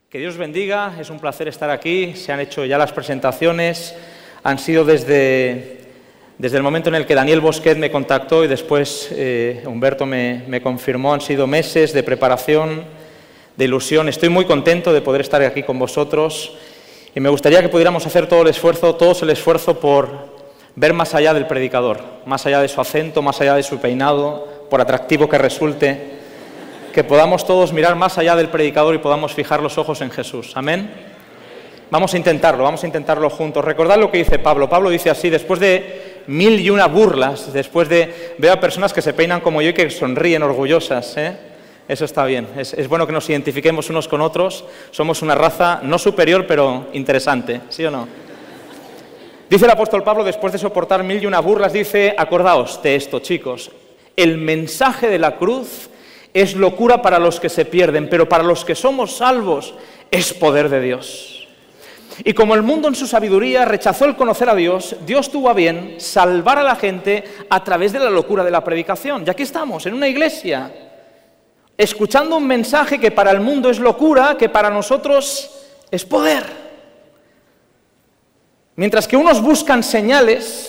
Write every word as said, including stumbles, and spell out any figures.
Que Dios bendiga, es un placer estar aquí, se han hecho ya las presentaciones, han sido desde, desde el momento en el que Daniel Bosquet me contactó y después eh, Humberto me, me confirmó, han sido meses de preparación, de ilusión. Estoy muy contento de poder estar aquí con vosotros y me gustaría que pudiéramos hacer todo el esfuerzo, todos el esfuerzo por ver más allá del predicador, más allá de su acento, más allá de su peinado, por atractivo que resulte. Que podamos todos mirar más allá del predicador y podamos fijar los ojos en Jesús. ¿Amén? Vamos a intentarlo, vamos a intentarlo juntos. Recordad lo que dice Pablo. Pablo dice así, después de mil y una burlas, después de... Veo a personas que se peinan como yo y que sonríen orgullosas, ¿eh? Eso está bien. Es, es bueno que nos identifiquemos unos con otros. Somos una raza no superior, pero interesante. ¿Sí o no? Dice el apóstol Pablo, después de soportar mil y una burlas, dice, acordaos de esto, chicos. El mensaje de la cruz es locura para los que se pierden, pero para los que somos salvos es poder de Dios. Y como el mundo en su sabiduría rechazó el conocer a Dios, Dios tuvo a bien salvar a la gente a través de la locura de la predicación. Y aquí estamos, en una iglesia, escuchando un mensaje que para el mundo es locura, que para nosotros es poder. Mientras que unos buscan señales,